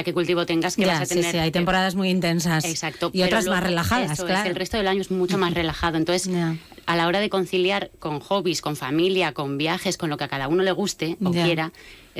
qué cultivo tengas, que vas a tener... Sí, hay temporadas muy intensas. Exacto. Y otras más relajadas, claro. El resto del año es mucho más relajado. Entonces, a la hora de conciliar con hobbies, con familia, con viajes, con lo que a cada uno le guste o quiera...